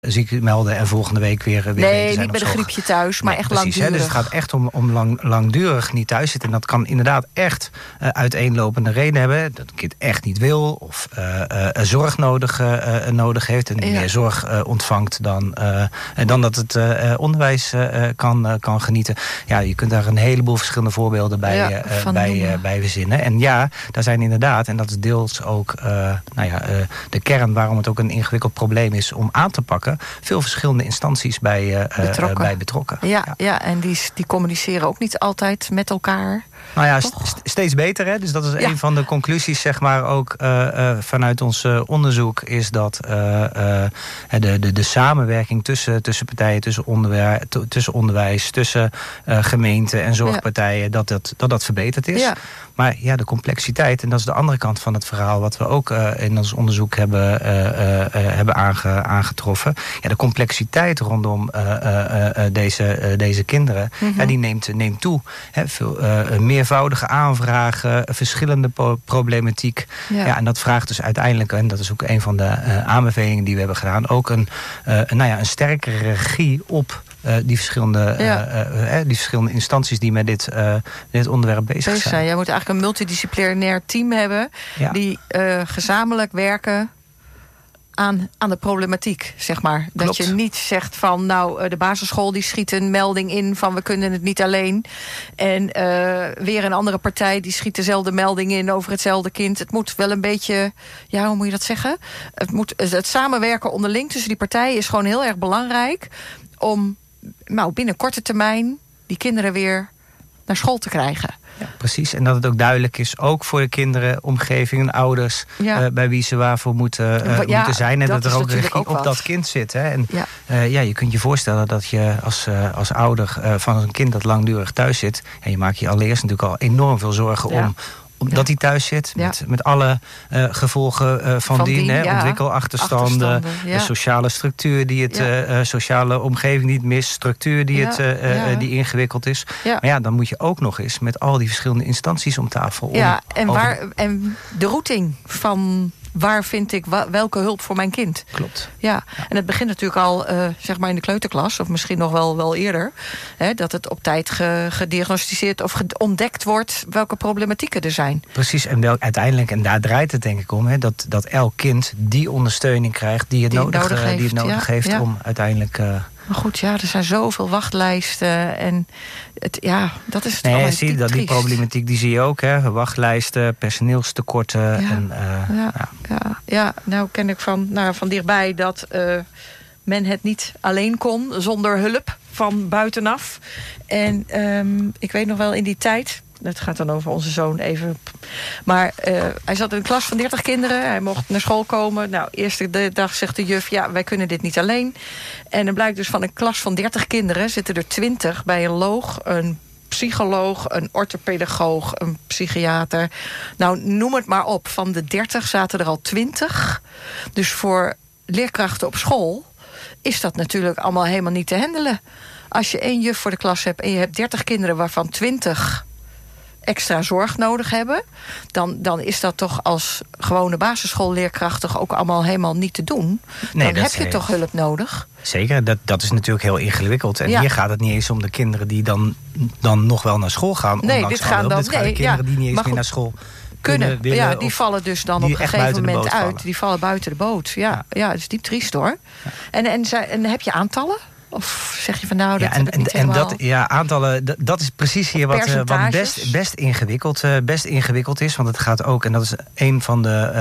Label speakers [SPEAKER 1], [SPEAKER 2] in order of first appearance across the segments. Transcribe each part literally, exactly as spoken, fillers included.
[SPEAKER 1] ziek melden en volgende week weer, weer
[SPEAKER 2] nee,
[SPEAKER 1] zijn.
[SPEAKER 2] niet met een griepje thuis, maar
[SPEAKER 1] nee,
[SPEAKER 2] echt
[SPEAKER 1] precies,
[SPEAKER 2] langdurig.
[SPEAKER 1] Hè, dus het gaat echt om, om lang, langdurig niet thuis zitten. En dat kan inderdaad echt uh, uiteenlopende redenen hebben. Dat een kind echt niet wil of uh, uh, zorg nodig, uh, nodig heeft. En ja. meer zorg uh, ontvangt dan, uh, dan dat het uh, onderwijs uh, kan, uh, kan genieten. Ja, je kunt daar een heleboel verschillende voorbeelden bij, ja, uh, bij, uh, bij verzinnen. En ja, daar zijn inderdaad, en dat is deels ook uh, nou ja, uh, de kern waarom het ook een ingewikkeld probleem is om aan te pakken, veel verschillende instanties bij, uh, betrokken. Uh, bij betrokken.
[SPEAKER 2] Ja, ja. ja en die, die communiceren ook niet altijd met elkaar.
[SPEAKER 1] Nou ja, st- steeds beter. Hè? Dus dat is ja. een van de conclusies, zeg maar, ook uh, uh, vanuit ons uh, onderzoek, is dat uh, uh, de, de, de samenwerking tussen, tussen partijen, tussen, onderwijs, t- tussen onderwijs, tussen uh, gemeenten en zorgpartijen, ja. dat, dat, dat dat verbeterd is. Ja. Maar ja, de complexiteit, en dat is de andere kant van het verhaal, wat we ook uh, in ons onderzoek hebben, uh, uh, uh, hebben aange, aangetroffen. Ja, de complexiteit rondom uh, uh, uh, deze, uh, deze kinderen, mm-hmm. ja, die neemt, neemt toe. Hè, veel, uh, meervoudige aanvragen, verschillende po- problematiek. Ja. Ja, en dat vraagt dus uiteindelijk, en dat is ook een van de uh, aanbevelingen die we hebben gedaan, ook een, uh, een, nou ja, een sterkere regie op Uh, die, verschillende, ja. uh, uh, die verschillende instanties die met dit, uh, dit onderwerp bezig zijn. zijn.
[SPEAKER 2] Jij moet eigenlijk een multidisciplinair team hebben, ja. die uh, gezamenlijk werken aan, aan de problematiek, zeg maar.
[SPEAKER 1] Klopt.
[SPEAKER 2] Dat je niet zegt van, nou, de basisschool die schiet een melding in van we kunnen het niet alleen. En uh, weer een andere partij die schiet dezelfde melding in over hetzelfde kind. Het moet wel een beetje, ja, hoe moet je dat zeggen? Het, moet, het samenwerken onderling tussen die partijen is gewoon heel erg belangrijk om nou, binnen korte termijn die kinderen weer naar school te krijgen.
[SPEAKER 1] Ja, precies, en dat het ook duidelijk is, ook voor de kinderen, omgeving en ouders, ja. uh, bij wie ze waarvoor moeten, uh, ja, moeten zijn. En dat, dat er ook regie ook op dat kind zit. Hè. En ja. Uh, ja, je kunt je voorstellen dat je als, uh, als ouder uh, van een kind dat langdurig thuis zit, en je maakt je allereerst natuurlijk al enorm veel zorgen ja. om omdat hij thuis zit, ja. met, met alle uh, gevolgen uh, van, van dien. dien hè, ja. Ontwikkelachterstanden, ja. de sociale structuur die het, ja. uh, sociale omgeving die het mist, structuur die, ja. het, uh, ja. uh, die ingewikkeld is. Ja. Maar ja, dan moet je ook nog eens met al die verschillende instanties om tafel. Om
[SPEAKER 2] ja, en, over... waar, en de routing van waar vind ik wa- welke hulp voor mijn kind?
[SPEAKER 1] Klopt.
[SPEAKER 2] Ja, en het begint natuurlijk al uh, zeg maar in de kleuterklas, of misschien nog wel, wel eerder, hè, dat het op tijd ge- gediagnosticeerd of ge- ontdekt wordt welke problematieken er zijn.
[SPEAKER 1] Precies, en wel, uiteindelijk, en daar draait het denk ik om, hè, dat, dat elk kind die ondersteuning krijgt die het die nodig, nodig heeft, die het nodig ja, heeft ja. om uiteindelijk. Uh,
[SPEAKER 2] Maar goed, ja, er zijn zoveel wachtlijsten. En het, ja, dat is het
[SPEAKER 1] nee,
[SPEAKER 2] allemaal
[SPEAKER 1] zie je, dat die problematiek die zie je ook, hè? Wachtlijsten, personeelstekorten.
[SPEAKER 2] Ja,
[SPEAKER 1] en, uh,
[SPEAKER 2] ja, ja. Ja, ja, nou ken ik van, nou, van dichtbij dat uh, men het niet alleen kon zonder hulp van buitenaf. En um, ik weet nog wel in die tijd, het gaat dan over onze zoon even. Maar uh, hij zat in een klas van dertig kinderen. Hij mocht naar school komen. Nou, eerste dag zegt de juf, ja, wij kunnen dit niet alleen. En dan blijkt dus van een klas van dertig kinderen zitten er twintig bij een loog, een psycholoog, een orthopedagoog, een psychiater. Nou, noem het maar op. Van de dertig zaten er al twintig. Dus voor leerkrachten op school is dat natuurlijk allemaal helemaal niet te handelen. Als je één juf voor de klas hebt en je hebt dertig kinderen waarvan twintig extra zorg nodig hebben, dan, dan is dat toch als gewone basisschoolleerkracht toch ook allemaal helemaal niet te doen. Nee, dan heb je toch hulp nodig.
[SPEAKER 1] Zeker, dat, dat is natuurlijk heel ingewikkeld. En ja. hier gaat het niet eens om de kinderen die dan, dan nog wel naar school gaan.
[SPEAKER 2] Nee, dit gaan dan,
[SPEAKER 1] dit gaan
[SPEAKER 2] nee,
[SPEAKER 1] de kinderen
[SPEAKER 2] ja,
[SPEAKER 1] die niet eens
[SPEAKER 2] meer
[SPEAKER 1] meer naar school
[SPEAKER 2] kunnen.
[SPEAKER 1] kunnen willen,
[SPEAKER 2] ja, die vallen dus dan op een gegeven moment uit.
[SPEAKER 1] Vallen.
[SPEAKER 2] Die vallen buiten de boot. Ja, ja. ja dat is diep triest hoor. Ja. En, en, en heb je aantallen? Of zeg je van nou, dat
[SPEAKER 1] ja, en,
[SPEAKER 2] heb ik niet
[SPEAKER 1] en,
[SPEAKER 2] helemaal...
[SPEAKER 1] en dat, ja, aantallen, dat, dat is precies hier wat, uh, wat best, best, ingewikkeld, uh, best ingewikkeld is. Want het gaat ook, en dat is een van de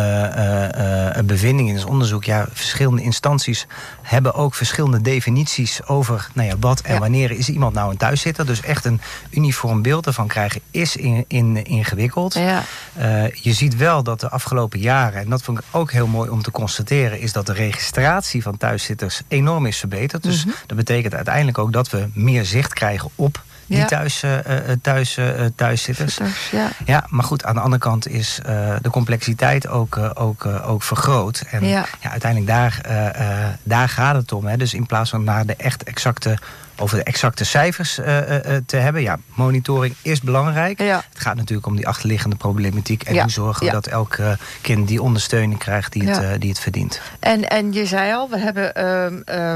[SPEAKER 1] uh, uh, uh, bevindingen in ons onderzoek. Ja, verschillende instanties hebben ook verschillende definities over nou ja, wat en ja. wanneer is iemand nou een thuiszitter. Dus echt een uniform beeld ervan krijgen is in, in, ingewikkeld. Ja. Uh, je ziet wel dat de afgelopen jaren, en dat vond ik ook heel mooi om te constateren, is dat de registratie van thuiszitters enorm is verbeterd. Dus mm-hmm. dat betekent uiteindelijk ook dat we meer zicht krijgen op die ja. thuis, uh, thuis, uh, thuiszitters. Zitters, ja. ja, maar goed, aan de andere kant is uh, de complexiteit ook, uh, ook, uh, ook vergroot. En ja. Ja, uiteindelijk daar, uh, uh, daar gaat het om. Hè. Dus in plaats van naar de echt exacte, over de exacte cijfers uh, uh, te hebben. Ja, monitoring is belangrijk. Ja. Het gaat natuurlijk om die achterliggende problematiek. En ja. hoe zorgen we ja. dat elk uh, kind die ondersteuning krijgt die, ja. het, uh, die het verdient.
[SPEAKER 2] En, en je zei al, we hebben... Uh, uh,